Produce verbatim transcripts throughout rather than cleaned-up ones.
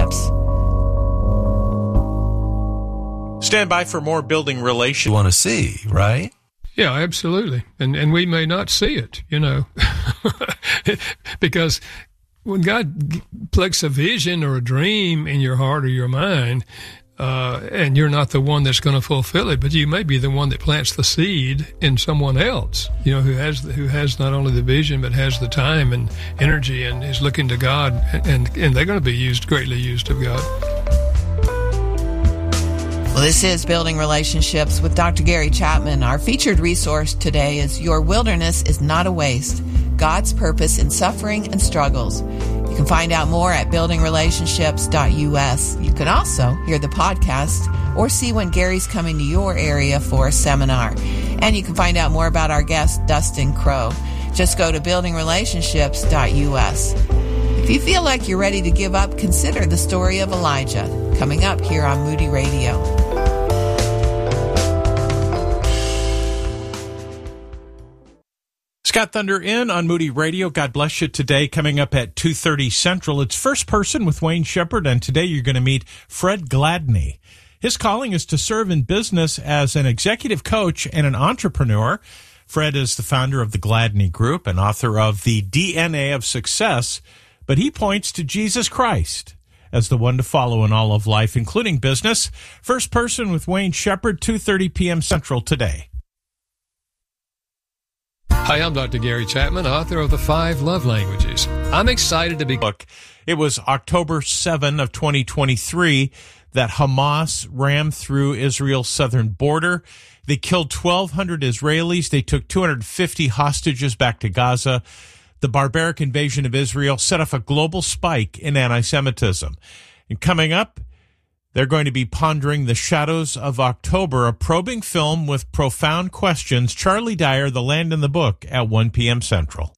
Relationships. Stand by for more Building Relationships. You want to see, right? Yeah, absolutely. And and we may not see it, you know, because when God plucks a vision or a dream in your heart or your mind, uh, and you're not the one that's going to fulfill it, but you may be the one that plants the seed in someone else, you know, who has who has not only the vision but has the time and energy and is looking to God, and and they're going to be used, greatly used of God. Well, this is Building Relationships with Doctor Gary Chapman. Our featured resource today is Your Wilderness is Not a Waste, God's Purpose in Suffering and Struggles. You can find out more at building relationships dot U S. You can also hear the podcast or see when Gary's coming to your area for a seminar. And you can find out more about our guest, Dustin Crow. Just go to building relationships dot U S. If you feel like you're ready to give up, consider the story of Elijah, coming up here on Moody Radio. Scott Thunder in on Moody Radio. God bless you today. Coming up at two thirty Central, it's First Person with Wayne Shepherd, and today you're going to meet Fred Gladney. His calling is to serve in business as an executive coach and an entrepreneur. Fred is the founder of the Gladney Group and author of The D N A of Success, but he points to Jesus Christ as the one to follow in all of life, including business. First Person with Wayne Shepherd, two thirty p.m. Central today. Hi, I'm Doctor Gary Chapman, author of The Five Love Languages. I'm excited to be... Look, it was October seventh of twenty twenty-three that Hamas rammed through Israel's southern border. They killed twelve hundred Israelis. They took two hundred fifty hostages back to Gaza. The barbaric invasion of Israel set off a global spike in anti-Semitism. And coming up, they're going to be pondering The Shadows of October, a probing film with profound questions. Charlie Dyer, The Land in the Book, at one p.m. Central.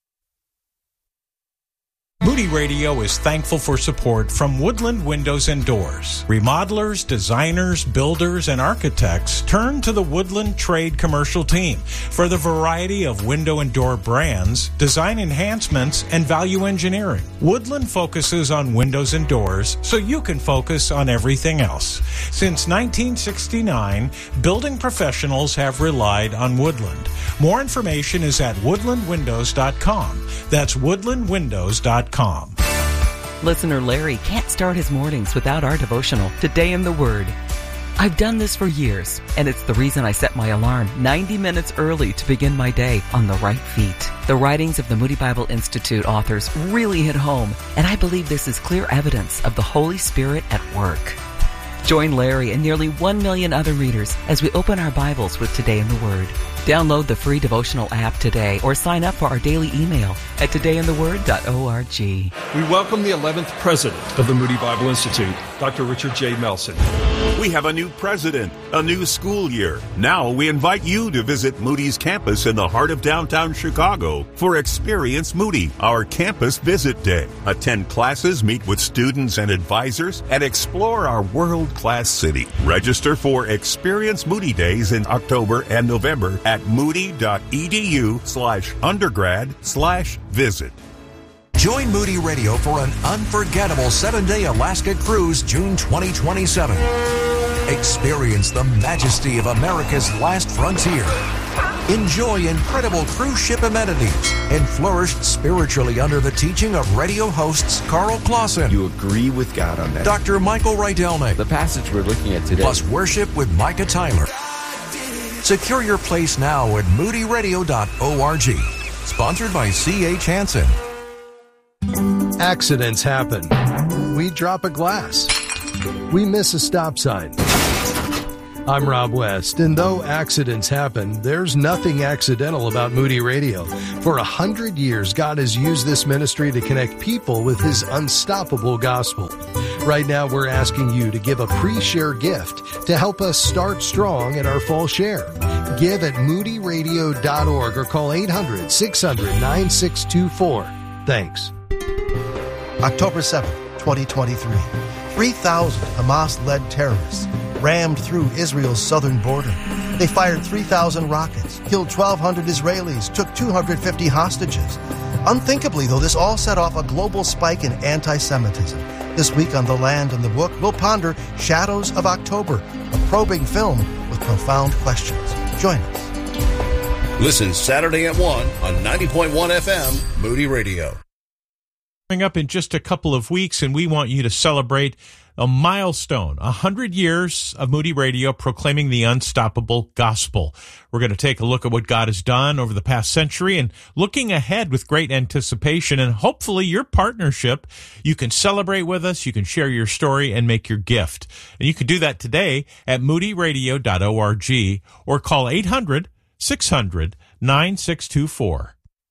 Moody Radio is thankful for support from Woodland Windows and Doors. Remodelers, designers, builders, and architects turn to the Woodland Trade Commercial Team for the variety of window and door brands, design enhancements, and value engineering. Woodland focuses on windows and doors so you can focus on everything else. Since nineteen sixty-nine, building professionals have relied on Woodland. More information is at woodland windows dot com. That's woodland windows dot com. Listener Larry can't start his mornings without our devotional, Today in the Word. I've done this for years, and it's the reason I set my alarm ninety minutes early to begin my day on the right feet. The writings of the Moody Bible Institute authors really hit home, and I believe this is clear evidence of the Holy Spirit at work. Join Larry and nearly one million other readers as we open our Bibles with Today in the Word. Download the free devotional app today or sign up for our daily email at today in the word dot org. We welcome the eleventh president of the Moody Bible Institute, Doctor Richard J. Melson. We have a new president, a new school year. Now we invite you to visit Moody's campus in the heart of downtown Chicago for Experience Moody, our campus visit day. Attend classes, meet with students and advisors, and explore our world-class city. Register for Experience Moody Days in October and November at moody.edu slash undergrad slash visit. Join Moody Radio for an unforgettable seven-day Alaska cruise June twenty twenty-seven. Experience the majesty of America's last frontier. Enjoy incredible cruise ship amenities and flourish spiritually under the teaching of radio hosts Carl Clausen. You agree with God on that. Doctor Michael Rydelnik. The passage we're looking at today. Plus worship with Micah Tyler. Secure your place now at moody radio dot org. Sponsored by C H Hansen. Accidents happen. We drop a glass. We miss a stop sign. I'm Rob West, and though accidents happen, there's nothing accidental about Moody Radio. For a hundred years, God has used this ministry to connect people with His unstoppable gospel. Right now, we're asking you to give a pre-share gift to help us start strong at our fall share. Give at moody radio dot org or call eight hundred, six hundred, nine six two four. Thanks. October seventh, twenty twenty-three. three thousand Hamas-led terrorists rammed through Israel's southern border. They fired three thousand rockets, killed twelve hundred Israelis, took two hundred fifty hostages. Unthinkably, though, this all set off a global spike in anti-Semitism. This week on The Land and the Book, we'll ponder Shadows of October, a probing film with profound questions. Join us. Listen Saturday at one on ninety point one F M, Moody Radio. Coming up in just a couple of weeks, and we want you to celebrate a milestone, a hundred years of Moody Radio proclaiming the unstoppable gospel. We're going to take a look at what God has done over the past century and looking ahead with great anticipation and hopefully your partnership. You can celebrate with us, you can share your story and make your gift. And you can do that today at moody radio dot org or call eight hundred, six hundred, nine six two four.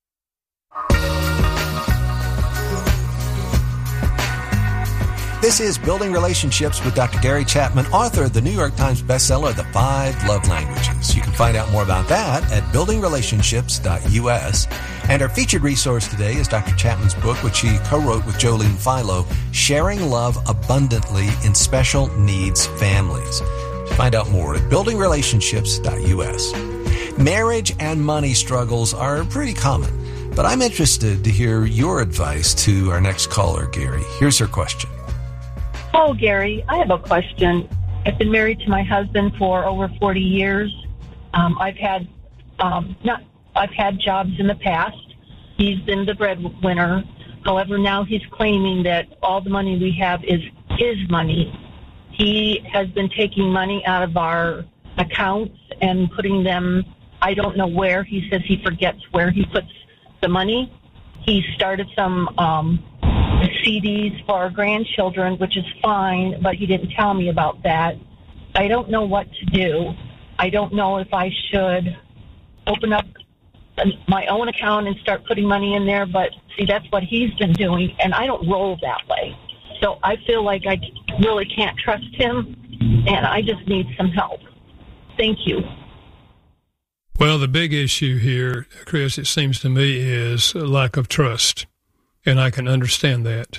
This is Building Relationships with Doctor Gary Chapman, author of the New York Times bestseller, The Five Love Languages. You can find out more about that at building relationships dot u s. And our featured resource today is Doctor Chapman's book, which he co-wrote with Jolene Philo, Sharing Love Abundantly in Special Needs Families. Find out more at building relationships dot u s. Marriage and money struggles are pretty common, but I'm interested to hear your advice to our next caller, Gary. Here's her question. Oh, Gary, I have a question. I've been married to my husband for over forty years. Um, I've had um, not I've had jobs in the past. He's been the breadwinner. However, now he's claiming that all the money we have is his money. He has been taking money out of our accounts and putting them, I don't know where. He says he forgets where he puts the money. He started some um, C Ds for our grandchildren, which is fine, but he didn't tell me about that. I don't know what to do. I don't know if I should open up my own account and start putting money in there, but see, that's what he's been doing, and I don't roll that way. So I feel like I really can't trust him, and I just need some help. Thank you. Well, the big issue here, Chris, it seems to me, is a lack of trust, and I can understand that.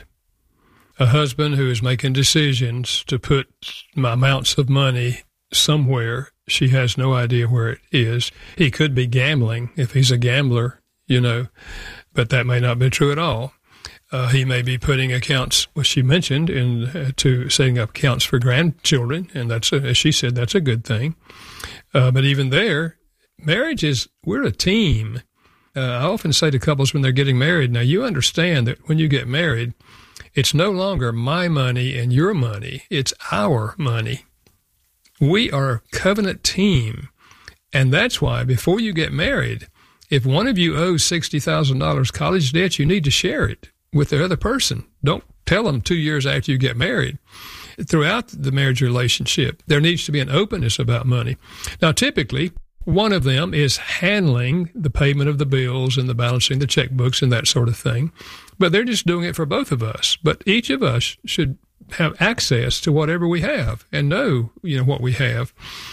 A husband who is making decisions to put amounts of money somewhere, she has no idea where it is. He could be gambling if he's a gambler, you know, but that may not be true at all. Uh, he may be putting accounts, what she mentioned, in uh, to setting up accounts for grandchildren, and that's, a, as she said, that's a good thing. Uh, but even there, marriage is, we're a team. Uh, I often say to couples when they're getting married, now you understand that when you get married, it's no longer my money and your money. It's our money. We are a covenant team. And that's why before you get married, if one of you owes sixty thousand dollars college debt, you need to share it with the other person. Don't tell them two years after you get married. Throughout the marriage relationship, there needs to be an openness about money. Now, typically, one of them is handling the payment of the bills and the balancing the checkbooks and that sort of thing. But they're just doing it for both of us. But each of us should have access to whatever we have and know, you know, what we have.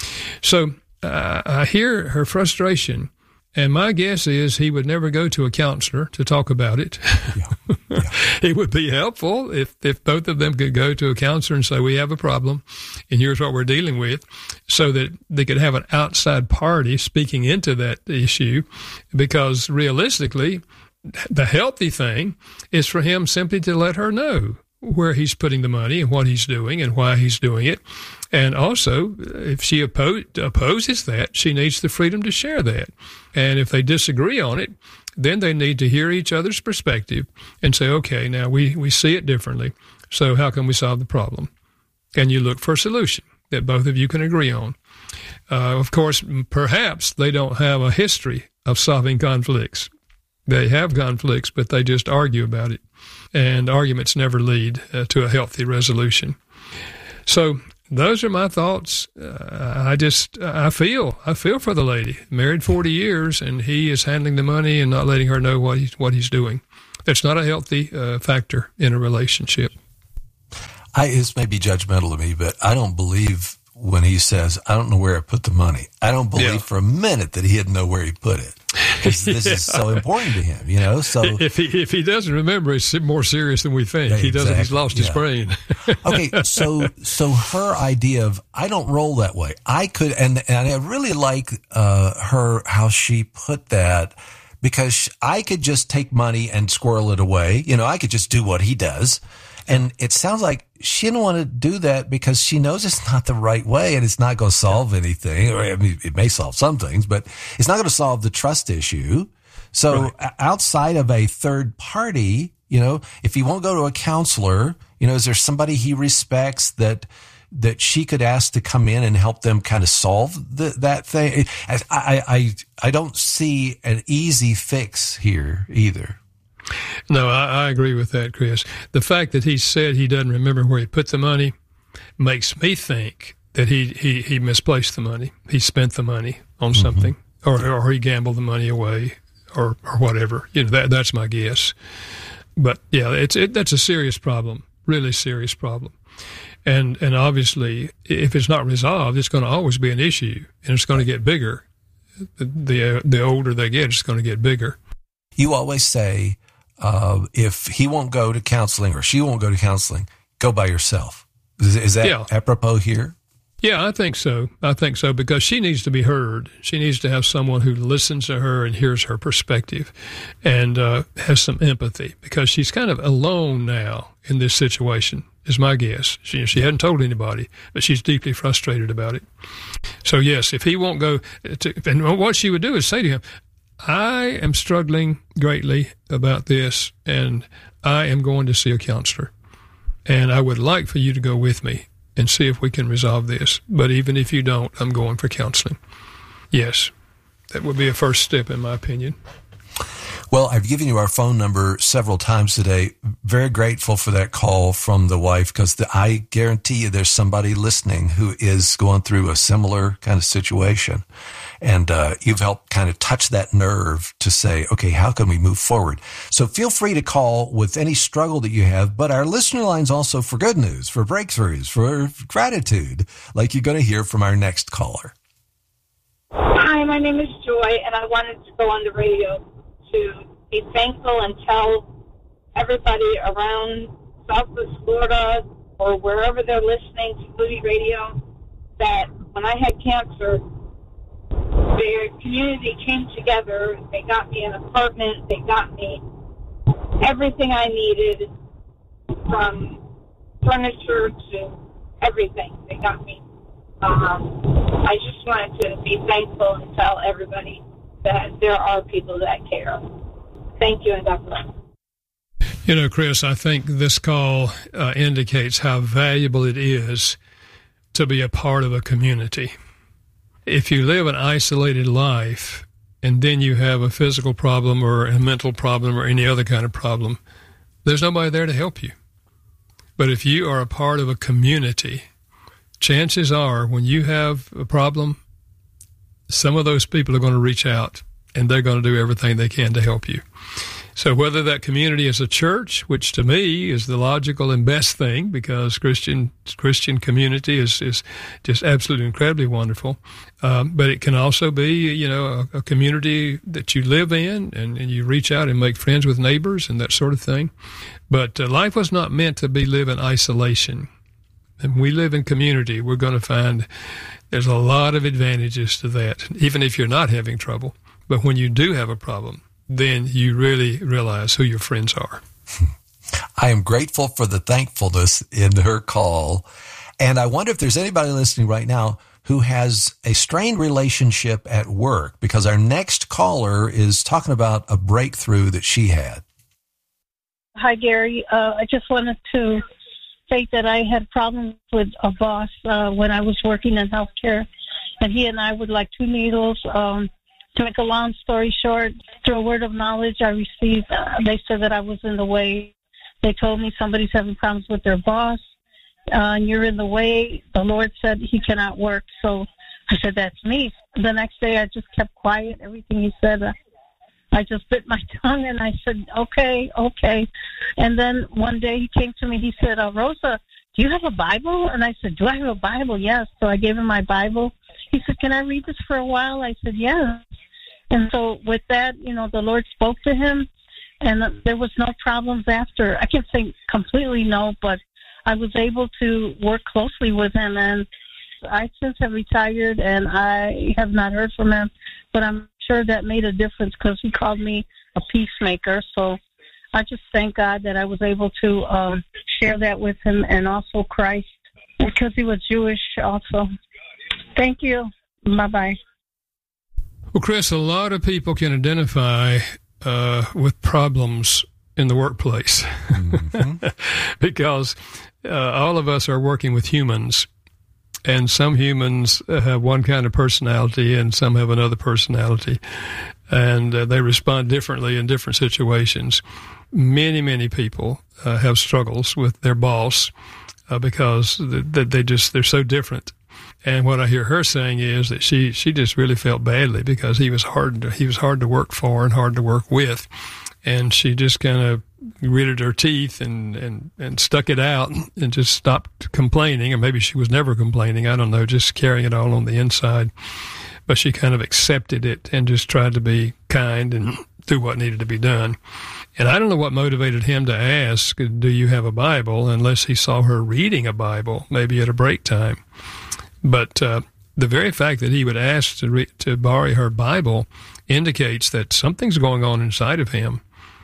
So uh, I hear her frustration. And my guess is he would never go to a counselor to talk about it. Yeah. Yeah. It would be helpful if, if both of them could go to a counselor and say, we have a problem, and here's what we're dealing with, so that they could have an outside party speaking into that issue. Because realistically, the healthy thing is for him simply to let her know where he's putting the money and what he's doing and why he's doing it. And also, if she oppo- opposes that, she needs the freedom to share that. And if they disagree on it, then they need to hear each other's perspective and say, okay, now we, we see it differently, so how can we solve the problem? And you look for a solution that both of you can agree on. Uh, of course, perhaps they don't have a history of solving conflicts. They have conflicts, but they just argue about it. And arguments never lead uh, to a healthy resolution. So those are my thoughts. Uh, I just, I feel, I feel for the lady. Married forty years, and he is handling the money and not letting her know what he's, what he's doing. That's not a healthy uh, factor in a relationship. I, this may be judgmental of me, but I don't believe when he says, I don't know where I put the money. I don't believe yeah. for a minute that he didn't know where he put it. Because this yeah. is so important to him, you know. So if he if he doesn't remember, it's more serious than we think. Yeah, he doesn't. Exactly. He's lost yeah. his brain. Okay, so so her idea of I don't roll that way. I could, and and I really like uh, her how she put that, because I could just take money and squirrel it away. You know, I could just do what he does. And it sounds like she didn't want to do that because she knows it's not the right way and it's not going to solve anything. Or I mean, it may solve some things, but it's not going to solve the trust issue. So right. outside of a third party, you know, if he won't go to a counselor, you know, is there somebody he respects that that she could ask to come in and help them kind of solve the, that thing? I, I, I don't see an easy fix here either. No, I, I agree with that, Chris. The fact that he said he doesn't remember where he put the money makes me think that he, he, he misplaced the money. He spent the money on mm-hmm. something, or or he gambled the money away, or, or whatever. You know, that that's my guess. But yeah, it's it, that's a serious problem, really serious problem. And and obviously, if it's not resolved, it's going to always be an issue, and it's going to get bigger. The the, the older they get, it's going to get bigger. You always say, uh, if he won't go to counseling or she won't go to counseling, go by yourself. Is, is that yeah. apropos here? Yeah, I think so. I think so, because she needs to be heard. She needs to have someone who listens to her and hears her perspective and uh, has some empathy, because she's kind of alone now in this situation, is my guess. She, she hadn't told anybody, but she's deeply frustrated about it. So, yes, if he won't go to, and what she would do is say to him, I am struggling greatly about this, and I am going to see a counselor, and I would like for you to go with me and see if we can resolve this. But even if you don't, I'm going for counseling. Yes, that would be a first step, in my opinion. Well, I've given you our phone number several times today. Very grateful for that call from the wife, because I guarantee you there's somebody listening who is going through a similar kind of situation. And uh, you've helped kind of touch that nerve to say, okay, how can we move forward? So feel free to call with any struggle that you have, but our listener line's also for good news, for breakthroughs, for gratitude, like you're going to hear from our next caller. Hi, my name is Joy, and I wanted to go on the radio to be thankful and tell everybody around Southwest Florida or wherever they're listening to Moody Radio that when I had cancer, their community came together. They got me an apartment. They got me everything I needed, from furniture to everything. They got me. Um, I just wanted to be thankful and tell everybody that there are people that care. Thank you, and God bless. You know, Chris, I think this call uh, indicates how valuable it is to be a part of a community. If you live an isolated life and then you have a physical problem or a mental problem or any other kind of problem, there's nobody there to help you. But if you are a part of a community, chances are when you have a problem, some of those people are going to reach out and they're going to do everything they can to help you. So whether that community is a church, which to me is the logical and best thing, because Christian Christian community is, is just absolutely incredibly wonderful. Um, but it can also be, you know, a, a community that you live in, and, and you reach out and make friends with neighbors and that sort of thing. But uh, life was not meant to be lived in isolation. And we live in community. We're going to find there's a lot of advantages to that, even if you're not having trouble. But when you do have a problem, then you really realize who your friends are. I am grateful for the thankfulness in her call. And I wonder if there's anybody listening right now who has a strained relationship at work, because our next caller is talking about a breakthrough that she had. Hi, Gary. Uh, I just wanted to say that I had problems with a boss uh, when I was working in healthcare, and he and I would like two needles. Um, To make a long story short, through a word of knowledge I received, uh, they said that I was in the way. They told me somebody's having problems with their boss, uh, and you're in the way. The Lord said he cannot work. So I said, that's me. The next day I just kept quiet. Everything he said, uh, I just bit my tongue, and I said, okay, okay. And then one day he came to me. He said, uh, Rosa, do you have a Bible? And I said, do I have a Bible? Yes. So I gave him my Bible. He said, can I read this for a while? I said, yes. And so with that, you know, the Lord spoke to him, and there was no problems after. I can't say completely no, but I was able to work closely with him, and I since have retired, and I have not heard from him, but I'm sure that made a difference because he called me a peacemaker. So I just thank God that I was able to um, share that with him, and also Christ, because he was Jewish also. Thank you. Bye-bye. Well, Chris, a lot of people can identify uh, with problems in the workplace mm-hmm. because uh, all of us are working with humans, and some humans have one kind of personality and some have another personality, and uh, they respond differently in different situations. Many, many people uh, have struggles with their boss uh, because they, they just, they're so different. And what I hear her saying is that she, she just really felt badly because he was hard to, he was hard to work for and hard to work with. And she just kind of gritted her teeth and, and, and stuck it out and just stopped complaining. Or maybe she was never complaining. I don't know, just carrying it all on the inside. But she kind of accepted it and just tried to be kind and do what needed to be done. And I don't know what motivated him to ask, do you have a Bible, unless he saw her reading a Bible, maybe at a break time. But uh, the very fact that he would ask to, re- to borrow her Bible indicates that something's going on inside of him.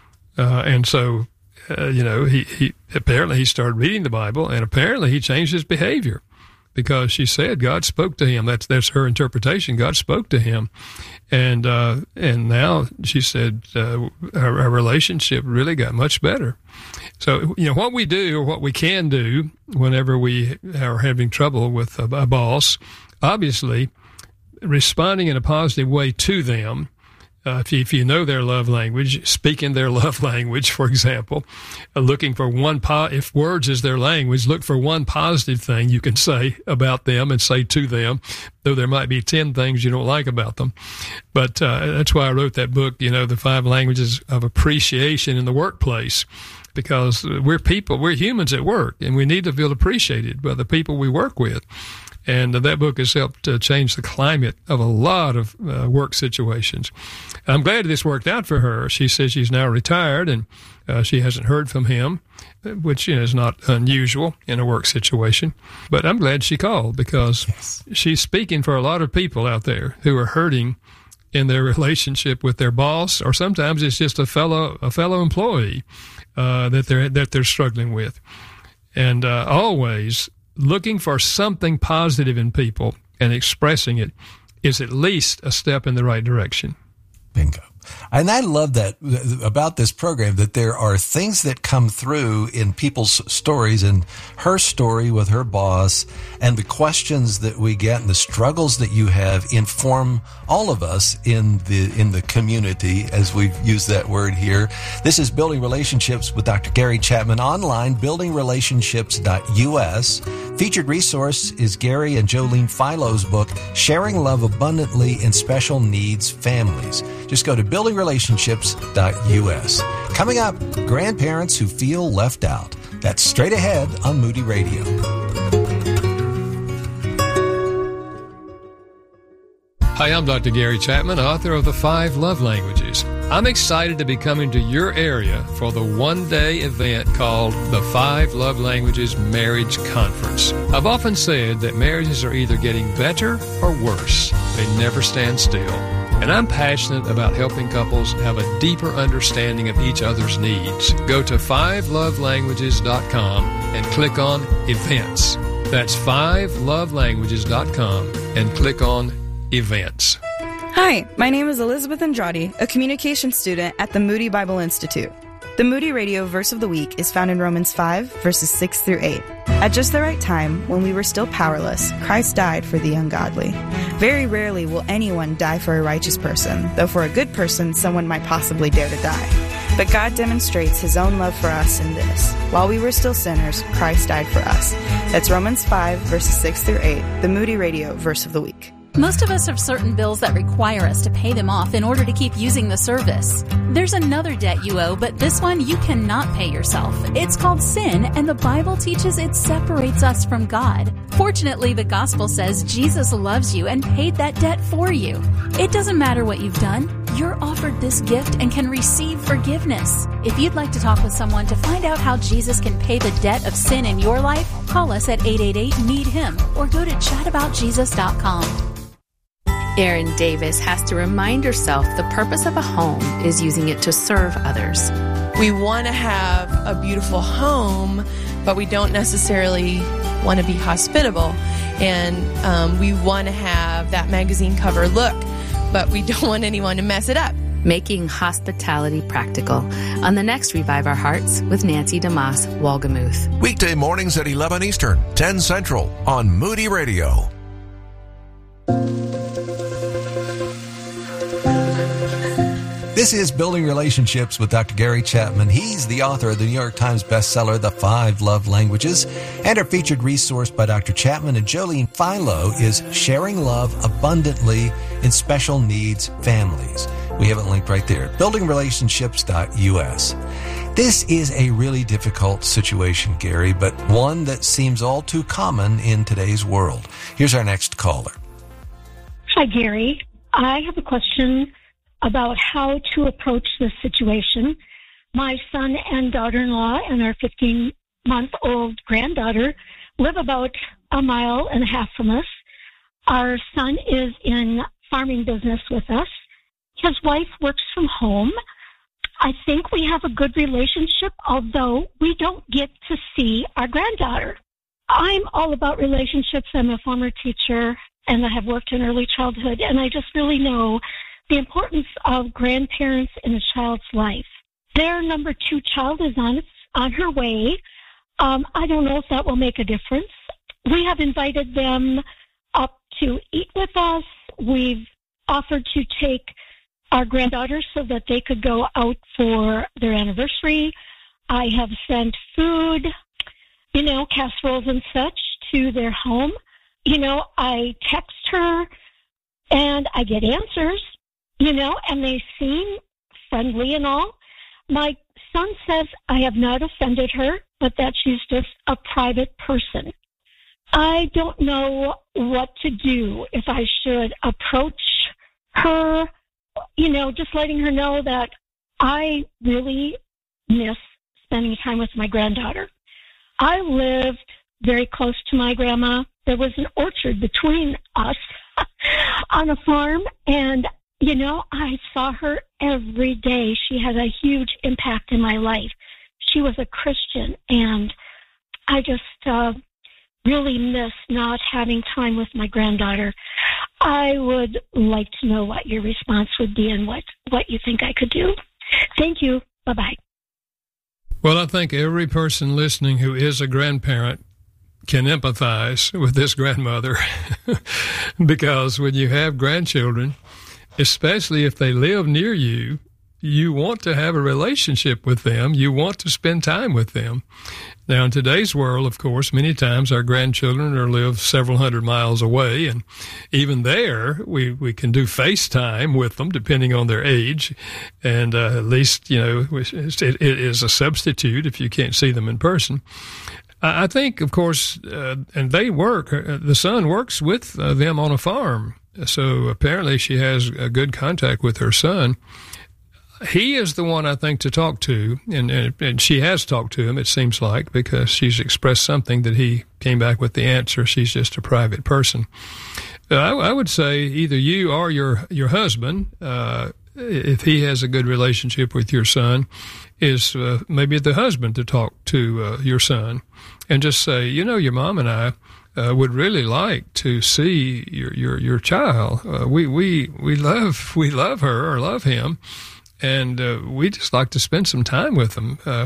Uh, and so, uh, you know, he, he apparently he started reading the Bible, and apparently he changed his behavior because she said God spoke to him. That's that's her interpretation. God spoke to him. And uh, and now she said uh, our, our relationship really got much better. So, you know, what we do or what we can do whenever we are having trouble with a, a boss, obviously responding in a positive way to them. Uh, if, you, if you know their love language, speak in their love language, for example, uh, looking for one, po- if words is their language, look for one positive thing you can say about them and say to them, though there might be ten things you don't like about them. But uh, that's why I wrote that book, you know, The Five Languages of Appreciation in the Workplace, because we're people, we're humans at work, and we need to feel appreciated by the people we work with. And uh, that book has helped uh, change the climate of a lot of uh, work situations. I'm glad this worked out for her. She says she's now retired, and uh, she hasn't heard from him, which, you know, is not unusual in a work situation. But I'm glad she called because yes. she's speaking for a lot of people out there who are hurting in their relationship with their boss, or sometimes it's just a fellow a fellow employee uh, that they're that they're struggling with. And uh, always looking for something positive in people and expressing it is at least a step in the right direction. Bingo. And I love that about this program, that there are things that come through in people's stories, and her story with her boss and the questions that we get and the struggles that you have inform all of us in the in the community, as we've used that word here. This is Building Relationships with Doctor Gary Chapman, online, building relationships dot U S. Featured resource is Gary and Jolene Philo's book, Sharing Love Abundantly in Special Needs Families. Just go to building relationships dot U S. Coming up, grandparents who feel left out. That's straight ahead on Moody Radio. Hi, I'm Doctor Gary Chapman, author of The Five Love Languages. I'm excited to be coming to your area for the one-day event called the Five Love Languages Marriage Conference. I've often said that marriages are either getting better or worse. They never stand still. And I'm passionate about helping couples have a deeper understanding of each other's needs. Go to five love languages dot com and click on Events. That's five love languages dot com and click on Events. Hi, my name is Elizabeth Andrade, a communication student at the Moody Bible Institute. The Moody Radio Verse of the Week is found in Romans five, verses six through eight. At just the right time, when we were still powerless, Christ died for the ungodly. Very rarely will anyone die for a righteous person, though for a good person, someone might possibly dare to die. But God demonstrates his own love for us in this. While we were still sinners, Christ died for us. That's Romans five, verses six through eight, the Moody Radio Verse of the Week. Most of us have certain bills that require us to pay them off in order to keep using the service. There's another debt you owe, but this one you cannot pay yourself. It's called sin, and the Bible teaches it separates us from God. Fortunately, the gospel says Jesus loves you and paid that debt for you. It doesn't matter what you've done. You're offered this gift and can receive forgiveness. If you'd like to talk with someone to find out how Jesus can pay the debt of sin in your life, call us at eight eight eight, need him or go to chat about jesus dot com. Erin Davis has to remind herself the purpose of a home is using it to serve others. We want to have a beautiful home, but we don't necessarily want to be hospitable. And um, we want to have that magazine cover look, but we don't want anyone to mess it up. Making hospitality practical on the next Revive Our Hearts with Nancy DeMoss Walgamuth. Weekday mornings at eleven Eastern, ten Central on Moody Radio. This is Building Relationships with Doctor Gary Chapman. He's the author of the New York Times bestseller, The Five Love Languages. And our featured resource by Doctor Chapman and Jolene Philo is Sharing Love Abundantly in Special Needs Families. We have it linked right there, building relationships dot U S. This is a really difficult situation, Gary, but one that seems all too common in today's world. Here's our next caller. Hi, Gary. I have a question about how to approach this situation. My son and daughter-in-law and our fifteen-month-old granddaughter live about a mile and a half from us. Our son is in farming business with us. His wife works from home. I think we have a good relationship, although we don't get to see our granddaughter. I'm all about relationships. I'm a former teacher, and I have worked in early childhood, and I just really know the importance of grandparents in a child's life. Their number two child is on its, on her way. Um, I don't know if that will make a difference. We have invited them up to eat with us. We've offered to take our granddaughter so that they could go out for their anniversary. I have sent food, you know, casseroles and such to their home. You know, I text her and I get answers. You know, and they seem friendly and all. My son says I have not offended her, but that she's just a private person. I don't know what to do, if I should approach her, you know, just letting her know that I really miss spending time with my granddaughter. I lived very close to my grandma. There was an orchard between us on a farm, and you know, I saw her every day. She had a huge impact in my life. She was a Christian, and I just uh, really miss not having time with my granddaughter. I would like to know what your response would be and what, what you think I could do. Thank you. Bye-bye. Well, I think every person listening who is a grandparent can empathize with this grandmother because when you have grandchildren, especially if they live near you, you want to have a relationship with them. You want to spend time with them. Now, in today's world, of course, many times our grandchildren are live several hundred miles away, and even there, we, we can do FaceTime with them, depending on their age, and uh, at least, you know, it, it is a substitute if you can't see them in person. I think, of course, uh, and they work, uh, the son works with uh, them on a farm. So apparently she has a good contact with her son. He is the one, I think, to talk to, and, and, and she has talked to him, it seems like, because she's expressed something that he came back with the answer. She's just a private person. Uh, I, I would say either you or your, your husband, uh, if he has a good relationship with your son, is uh, maybe the husband to talk to uh, your son and just say, you know, your mom and I Uh, would really like to see your your your child. Uh, we we we love we love her or love him, and uh, we just like to spend some time with them. Uh,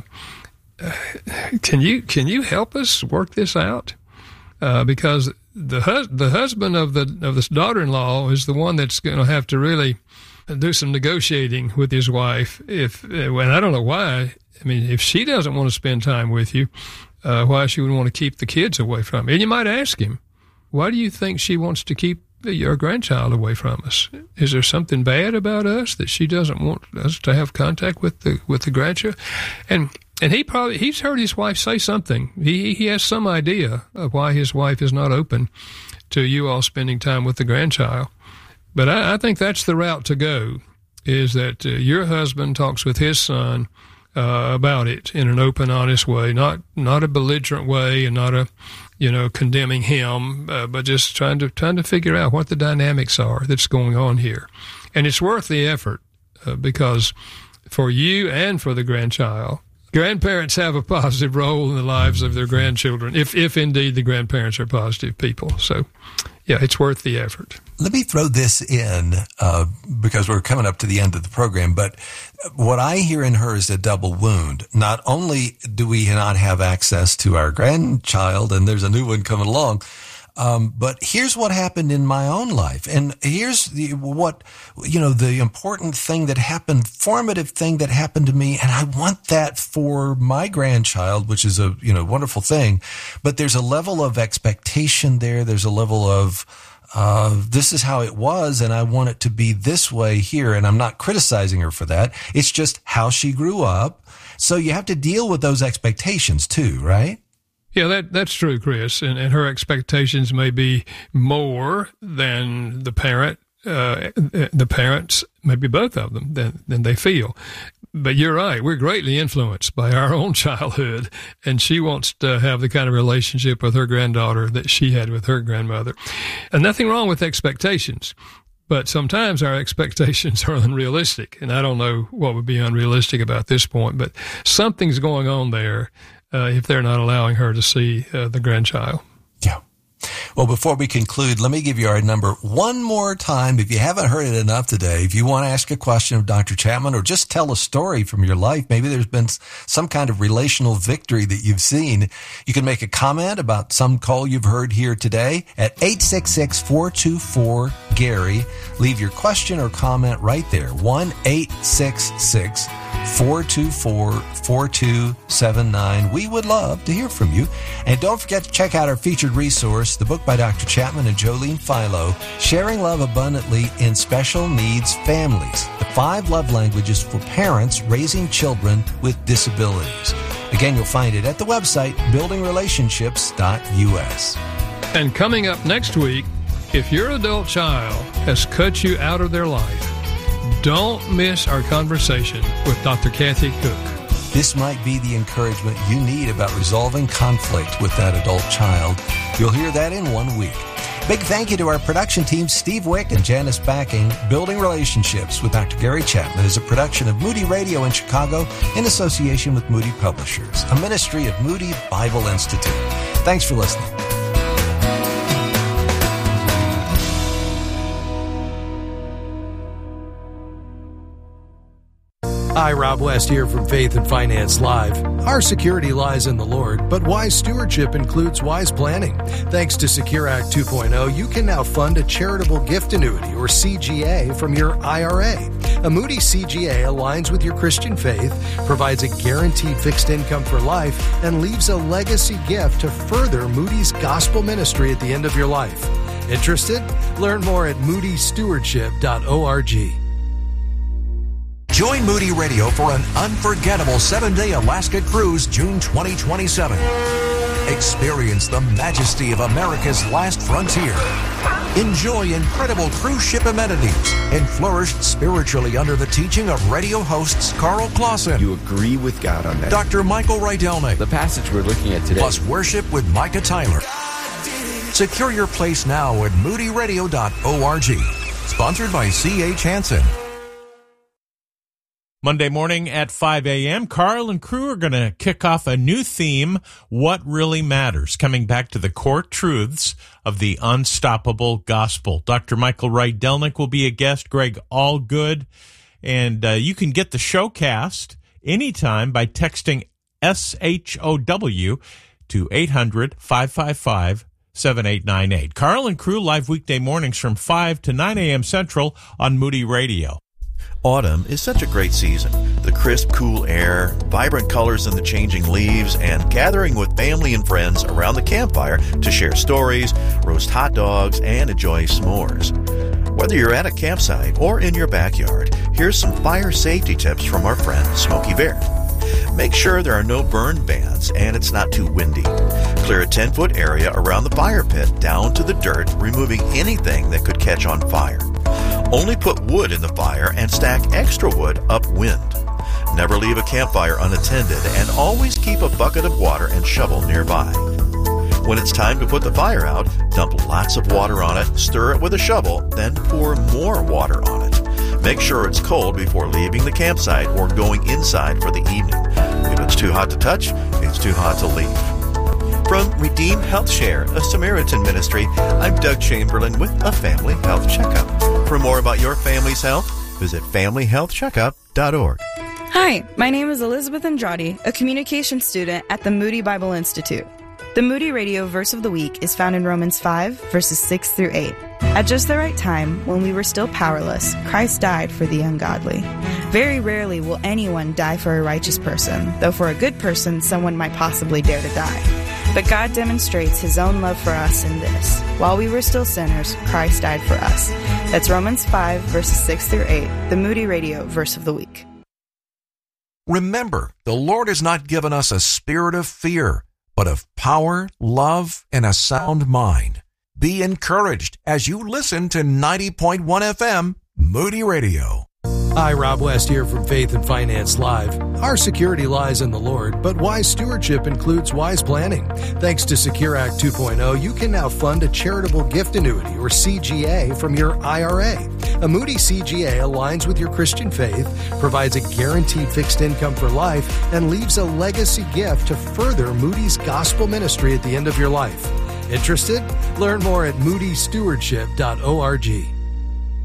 can you can you help us work this out? Uh, because the hus- the husband of the of this daughter-in-law is the one that's going to have to really do some negotiating with his wife. If and I don't know why. I mean, if she doesn't want to spend time with you, Uh, why she would want to keep the kids away from you. And you might ask him, why do you think she wants to keep your grandchild away from us? Is there something bad about us that she doesn't want us to have contact with the with the grandchild? And and he probably he's heard his wife say something. He he has some idea of why his wife is not open to you all spending time with the grandchild. But I, I think that's the route to go, is that uh, your husband talks with his son uh, about it in an open, honest way, not not a belligerent way, and not a, you know, condemning him, uh, but just trying to trying to figure out what the dynamics are that's going on here. And it's worth the effort uh, because for you and for the grandchild, grandparents have a positive role in the lives of their grandchildren, if if indeed the grandparents are positive people. So, yeah, it's worth the effort. Let me throw this in uh, because we're coming up to the end of the program, but what I hear in her is a double wound. Not only do we not have access to our grandchild, and there's a new one coming along, Um, but here's what happened in my own life. And here's the, what, you know, the important thing that happened, formative thing that happened to me. And I want that for my grandchild, which is a, you know, wonderful thing. But there's a level of expectation there. There's a level of, uh, this is how it was. And I want it to be this way here. And I'm not criticizing her for that. It's just how she grew up. So you have to deal with those expectations too, right? Yeah, that that's true, Chris. And, and her expectations may be more than the parent, uh, the parents, maybe both of them, than, than they feel. But you're right. We're greatly influenced by our own childhood, and she wants to have the kind of relationship with her granddaughter that she had with her grandmother. And nothing wrong with expectations. But sometimes our expectations are unrealistic. And I don't know what would be unrealistic about this point, but something's going on there. Uh, if they're not allowing her to see uh, the grandchild. Yeah. Well, before we conclude, let me give you our number one more time. If you haven't heard it enough today, if you want to ask a question of Doctor Chapman or just tell a story from your life, maybe there's been some kind of relational victory that you've seen, you can make a comment about some call you've heard here today at eight six six, four two four, Gary. Leave your question or comment right there. one eight six six, four two four, four two seven nine. We would love to hear from you. And don't forget to check out our featured resource, the book by Doctor Chapman and Jolene Philo, Sharing Love Abundantly in Special Needs Families, the five love languages for parents raising children with disabilities. Again, you'll find it at the website, building relationships dot U S. And coming up next week, if your adult child has cut you out of their life, don't miss our conversation with Doctor Kathy Cook. This might be the encouragement you need about resolving conflict with that adult child. You'll hear that in one week. Big thank you to our production team, Steve Wick and Janice Backing. Building Relationships with Doctor Gary Chapman is a production of Moody Radio in Chicago in association with Moody Publishers, a ministry of Moody Bible Institute. Thanks for listening. Hi, Rob West here from Faith and Finance Live. Our security lies in the Lord, but wise stewardship includes wise planning. Thanks to Secure Act two point oh, you can now fund a charitable gift annuity, or C G A, from your I R A. A Moody C G A aligns with your Christian faith, provides a guaranteed fixed income for life, and leaves a legacy gift to further Moody's gospel ministry at the end of your life. Interested? Learn more at moody stewardship dot org. Join Moody Radio for an unforgettable seven-day Alaska cruise June twenty twenty-seven. Experience the majesty of America's last frontier. Enjoy incredible cruise ship amenities and flourish spiritually under the teaching of radio hosts Carl Clausen. You agree with God on that. Doctor Michael Rydelnik. The passage we're looking at today. Plus worship with Micah Tyler. Secure your place now at moody radio dot org. Sponsored by C H Hansen. Monday morning at five a.m., Carl and crew are going to kick off a new theme, What Really Matters, coming back to the core truths of the unstoppable gospel. Doctor Michael Rydelnik will be a guest, Greg Allgood, and uh, you can get the showcast anytime by texting S H O W to eight hundred, five five five, seven eight nine eight. Carl and crew live weekday mornings from five to nine a.m. Central on Moody Radio. Autumn is such a great season. The crisp, cool air, vibrant colors in the changing leaves, and gathering with family and friends around the campfire to share stories, roast hot dogs, and enjoy s'mores. Whether you're at a campsite or in your backyard, here's some fire safety tips from our friend Smokey Bear. Make sure there are no burn bands and it's not too windy. Clear a ten-foot area around the fire pit down to the dirt, removing anything that could catch on fire. Only put wood in the fire and stack extra wood upwind. Never leave a campfire unattended, and always keep a bucket of water and shovel nearby. When it's time to put the fire out, dump lots of water on it, stir it with a shovel, then pour more water on it. Make sure it's cold before leaving the campsite or going inside for the evening. If it's too hot to touch, it's too hot to leave. From Redeem Health Share, a Samaritan ministry, I'm Doug Chamberlain with a Family Health Checkup. For more about your family's health, visit family health checkup dot org. Hi, my name is Elizabeth Andrade, a communication student at the Moody Bible Institute. The Moody Radio Verse of the Week is found in Romans five, verses six through eight. At just the right time, when we were still powerless, Christ died for the ungodly. Very rarely will anyone die for a righteous person, though for a good person, someone might possibly dare to die. But God demonstrates his own love for us in this. While we were still sinners, Christ died for us. That's Romans five, verses six through eight, the Moody Radio Verse of the Week. Remember, the Lord has not given us a spirit of fear, but of power, love, and a sound mind. Be encouraged as you listen to ninety point one F M, Moody Radio. Hi, Rob West here from Faith and Finance Live. Our security lies in the Lord, but wise stewardship includes wise planning. Thanks to Secure Act two point oh, you can now fund a charitable gift annuity, or C G A, from your I R A. A Moody C G A aligns with your Christian faith, provides a guaranteed fixed income for life, and leaves a legacy gift to further Moody's gospel ministry at the end of your life. Interested? Learn more at moody stewardship dot org.